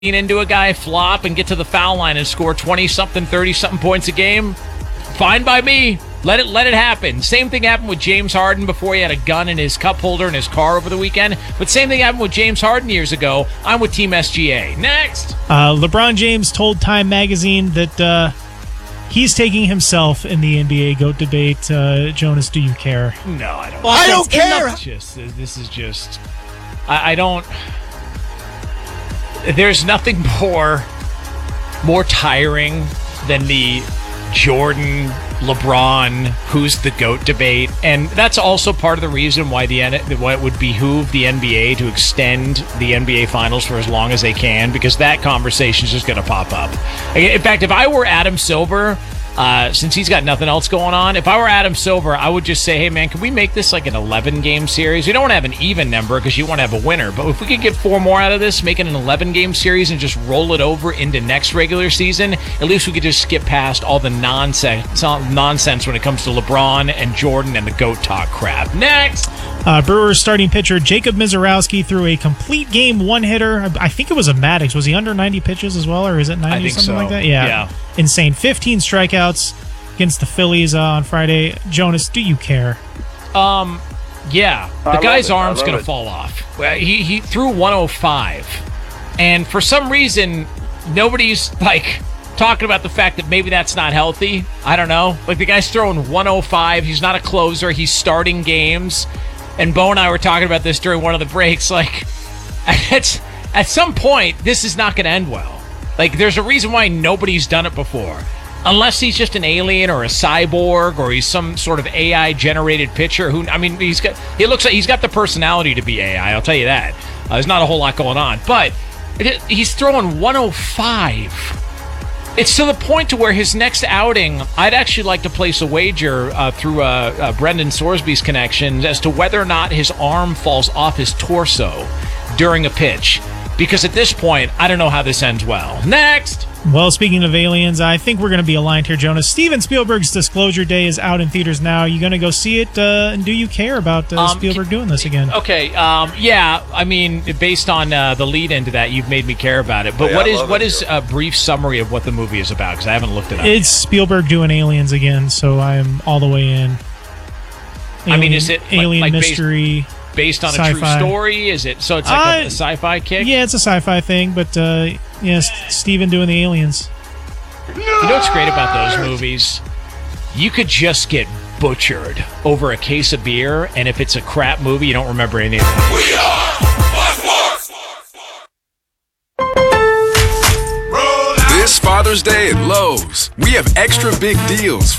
into a guy, flop, and get to the foul line and score 20-something, 30-something points a game, fine by me. Let it happen. Same thing happened with James Harden before he had a gun in his cup holder in his car over the weekend. But same thing happened with James Harden years ago. I'm with Team SGA. Next. LeBron James told Time Magazine that he's taking himself in the NBA GOAT debate. Jonas, do you care? No, I don't. Well, I don't care. This is just... I don't... There's nothing more tiring than the Jordan, LeBron, who's the GOAT debate. And that's also part of the reason why why it would behoove the NBA to extend the NBA Finals for as long as they can, because that conversation is just going to pop up. In fact, if I were Adam Silver, since he's got nothing else going on, if I were Adam Silver, I would just say, hey, man, can we make this like an 11-game series? We don't want to have an even number because you want to have a winner. But if we could get 4 more out of this, make it an 11-game series and just roll it over into next regular season, at least we could just skip past all the nonsense when it comes to LeBron and Jordan and the GOAT talk crap. Next! Brewers starting pitcher Jacob Mizorowski threw a complete game one-hitter. I think it was a Maddox. Was he under 90 pitches as well, or is it 90, I think something so. like that? Yeah. Insane. 15 strikeouts against the Phillies on Friday. Jonas, do you care? Yeah. The guy's arm's going to fall off. He threw 105. And for some reason, nobody's, talking about the fact that maybe that's not healthy. I don't know. The guy's throwing 105. He's not a closer. He's starting games. And Bo and I were talking about this during one of the breaks. At some point, this is not going to end well. There's a reason why nobody's done it before. Unless he's just an alien or a cyborg or he's some sort of AI-generated pitcher. He looks like he's got the personality to be AI, I'll tell you that. There's not a whole lot going on. But he's throwing 105. It's to the point to where his next outing, I'd actually like to place a wager through Brendan Sorsby's connections as to whether or not his arm falls off his torso during a pitch. Because at this point, I don't know how this ends well. Next! Well, speaking of aliens, I think we're going to be aligned here, Jonas. Steven Spielberg's Disclosure Day is out in theaters now. You going to go see it? And do you care about Spielberg doing this again? Okay, yeah. I mean, based on the lead into that, you've made me care about it. But what is a brief summary of what the movie is about? Because I haven't looked it up. It's Spielberg doing aliens again, so I'm all the way in. Is it alien mystery? Based on sci-fi. A true story? Is it? So it's like a sci-fi kick? Yeah, it's a sci-fi thing, but yes, Steven doing the aliens. You know what's great about those movies? You could just get butchered over a case of beer, and if it's a crap movie, you don't remember anything. We are This Father's Day at Lowe's, we have extra big deals